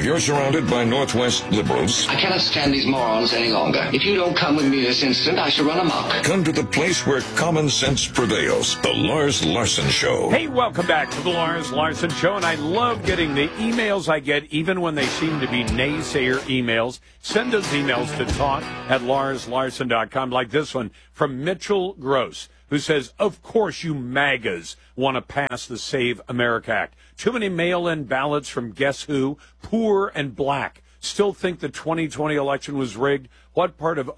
If you're surrounded by Northwest liberals, I cannot stand these morons any longer. If you don't come with me this instant, I shall run amok. come to the place where common sense prevails. The Lars Larson Show. Hey, welcome back to the Lars Larson Show, and I love getting the emails I get, even when they seem to be naysayer emails. Send those emails to talk@larslarson.com, like this one from Mitchell Gross, who says, of course you MAGAs want to pass the Save America Act. Too many mail-in ballots from guess who? Poor and black. Still think the 2020 election was rigged? What part of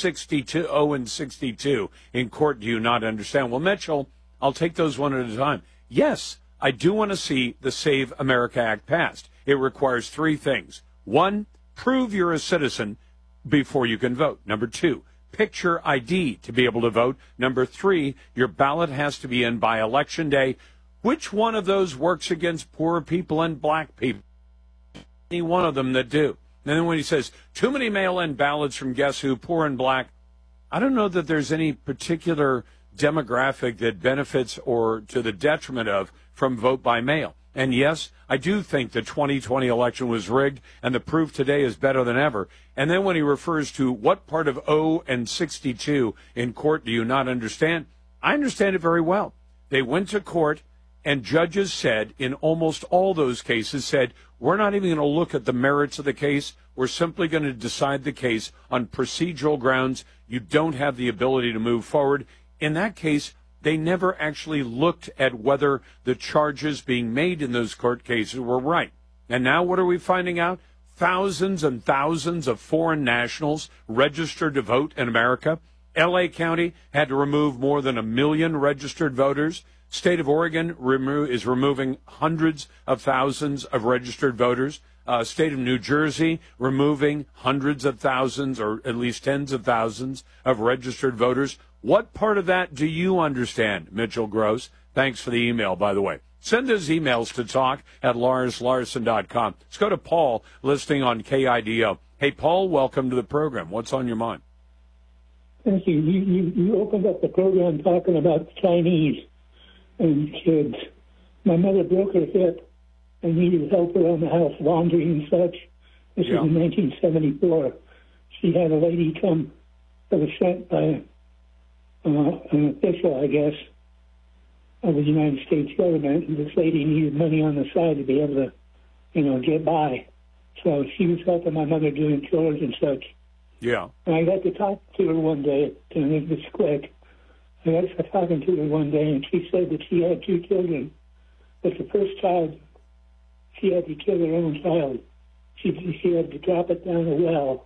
0 and 62 in court do you not understand? Well, Mitchell, I'll take those one at a time. Yes, I do want to see the Save America Act passed. It requires three things. One, prove you're a citizen before you can vote. Number two, picture ID to be able to vote. Number three, your ballot has to be in by Election Day. Which one of those works against poor people and black people? Any one of them that do. And then when he says, too many mail-in ballots from guess who, poor and black, I don't know that there's any particular demographic that benefits or to the detriment of from vote by mail. And yes, I do think the 2020 election was rigged, and the proof today is better than ever. And then when he refers to what part of 0 and 62 in court do you not understand, I understand it very well. They went to court, and judges said, in almost all those cases, said, we're not even going to look at the merits of the case. We're simply going to decide the case on procedural grounds. You don't have the ability to move forward. In that case, they never actually looked at whether the charges being made in those court cases were right. And now what are we finding out? Thousands and thousands of foreign nationals registered to vote in America. L.A. County had to remove more than 1 million registered voters. State of Oregon is removing hundreds of thousands of registered voters. State of New Jersey removing hundreds of thousands, or at least tens of thousands, of registered voters. What part of that do you understand, Mitchell Gross? Thanks for the email, by the way. Send those emails to talk@larslarson.com. Let's go to Paul, listening on KIDO. Hey, Paul, welcome to the program. What's on your mind? Thank you. You opened up the program talking about Chinese and kids. My mother broke her hip and needed help around the house, laundry and such. This was in 1974. She had a lady come that was sent by an official, I guess, of the United States government, and this lady needed money on the side to be able to, get by. So she was helping my mother doing chores and such. Yeah. And I got to talk to her one day, to make this quick. I got to talking to her one day, and she said that she had 2 children, but the first child, she had to kill her own child. She had to drop it down a well.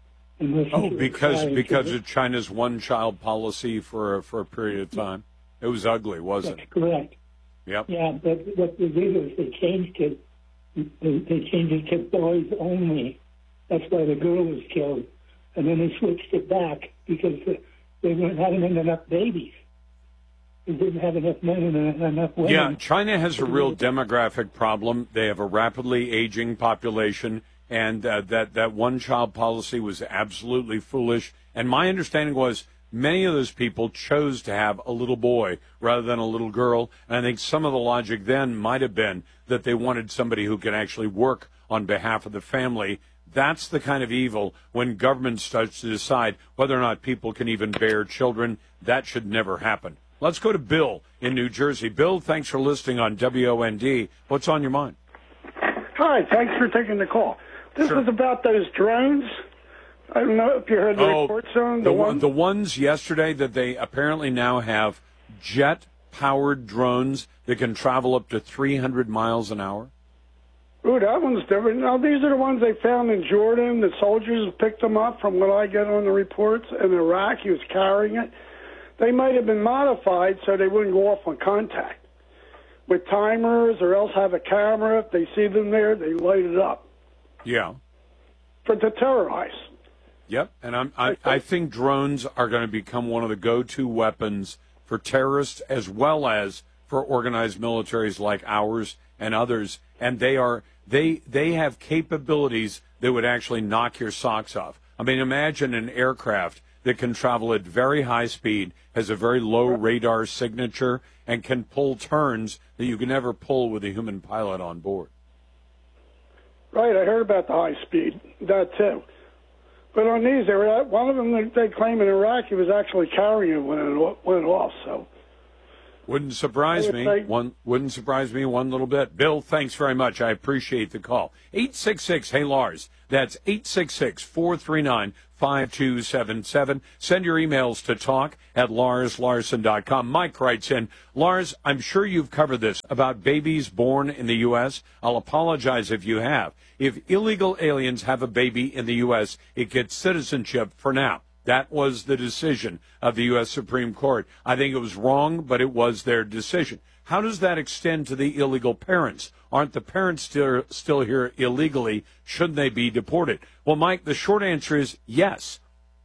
Because of China's one-child policy for a period of time. It was ugly, wasn't it? That's correct. Yep. Yeah, but what they did was they changed it. They changed it to boys only. That's why the girl was killed. And then they switched it back because they weren't having enough babies. They didn't have enough men and enough women. Yeah, China has a real demographic problem. They have a rapidly aging population, and that one-child policy was absolutely foolish. And my understanding was many of those people chose to have a little boy rather than a little girl. And I think some of the logic then might have been that they wanted somebody who can actually work on behalf of the family. That's the kind of evil when government starts to decide whether or not people can even bear children. That should never happen. Let's go to Bill in New Jersey. Bill, thanks for listening on WOND. What's on your mind? Hi, thanks for taking the call. This is about those drones. I don't know if you heard the reports on the ones yesterday that they apparently now have jet-powered drones that can travel up to 300 miles an hour. Ooh, that one's different. Now, these are the ones they found in Jordan. The soldiers picked them up from what I get on the reports. In Iraq, he was carrying it. They might have been modified so they wouldn't go off on contact with timers, or else have a camera. If they see them there, they light it up. Yeah. To terrorize. Yep, and I think drones are going to become one of the go-to weapons for terrorists as well as for organized militaries like ours and others. And they have capabilities that would actually knock your socks off. I mean, imagine an aircraft that can travel at very high speed, has a very low radar signature, and can pull turns that you can never pull with a human pilot on board. Right, I heard about the high speed, that too. But on these, one of them they claim in Iraq he was actually carrying it when it went off. So wouldn't surprise me. Wouldn't surprise me one little bit. Bill, thanks very much. I appreciate the call. 866 Hey Lars. That's 866-439-5277. Send your emails to talk@LarsLarson.com. Mike writes in, Lars, I'm sure you've covered this about babies born in the U.S. I'll apologize if you have. If illegal aliens have a baby in the U.S., it gets citizenship for now. That was the decision of the U.S. Supreme Court. I think it was wrong, but it was their decision. How does that extend to the illegal parents? Aren't the parents still here illegally? Shouldn't they be deported? Well, Mike, the short answer is yes.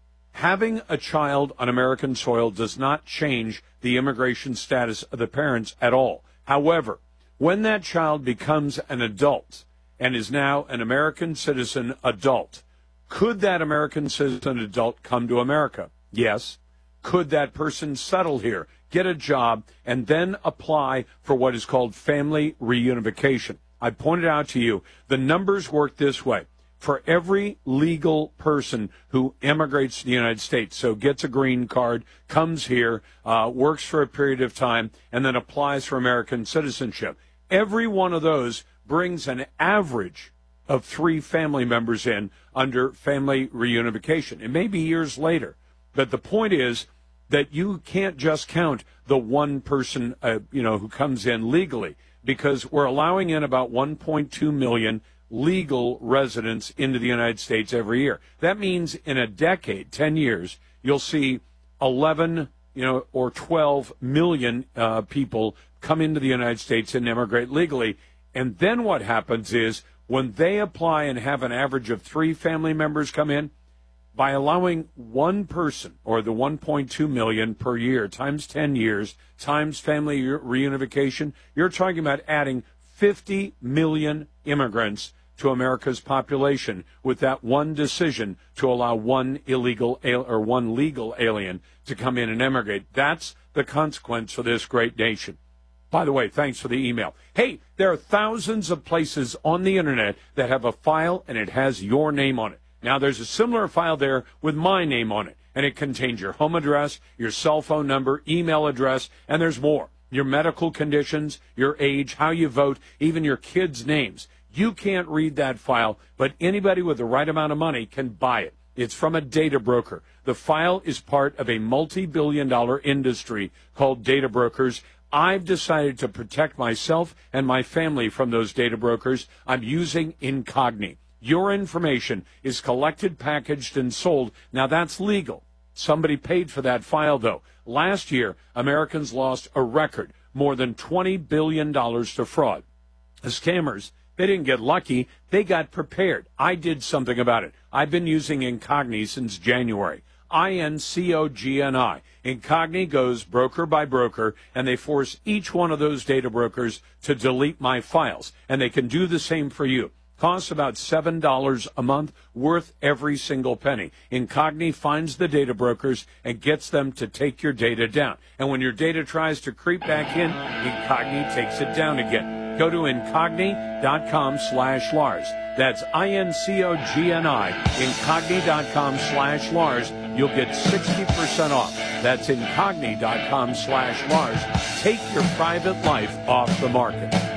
Having a child on American soil does not change the immigration status of the parents at all. However, when that child becomes an adult and is now an American citizen adult, could that American citizen adult come to America? Yes. Could that person settle here, get a job, and then apply for what is called family reunification? I pointed out to you, the numbers work this way. For every legal person who immigrates to the United States, so gets a green card, comes here, works for a period of time, and then applies for American citizenship, every one of those brings an average of 3 family members in under family reunification. It may be years later, but the point is that you can't just count the one person, who comes in legally, because we're allowing in about 1.2 million legal residents into the United States every year. That means in a decade, 10 years, you'll see 11, or 12 million people come into the United States and immigrate legally. And then what happens is when they apply and have an average of 3 family members come in, by allowing one person, or the 1.2 million per year, times 10 years, times family reunification, you're talking about adding 50 million immigrants to America's population with that one decision to allow one legal alien to come in and immigrate. That's the consequence for this great nation. By the way, thanks for the email. Hey, there are thousands of places on the Internet that have a file and it has your name on it. Now, there's a similar file there with my name on it, and it contains your home address, your cell phone number, email address, and there's more. Your medical conditions, your age, how you vote, even your kids' names. You can't read that file, but anybody with the right amount of money can buy it. It's from a data broker. The file is part of a multi-billion-dollar industry called data brokers. I've decided to protect myself and my family from those data brokers. I'm using Incogni. Your information is collected, packaged, and sold. Now, that's legal. Somebody paid for that file, though. Last year, Americans lost a record, more than $20 billion to fraud. The scammers, they didn't get lucky. They got prepared. I did something about it. I've been using Incogni since January. Incogni. Incogni goes broker by broker, and they force each one of those data brokers to delete my files. And they can do the same for you. Costs about $7 a month, worth every single penny. Incogni finds the data brokers and gets them to take your data down. And when your data tries to creep back in, Incogni takes it down again. Go to Incogni.com/Lars. That's INCOGNI, Incogni.com/Lars. You'll get 60% off. That's Incogni.com/Lars. Take your private life off the market.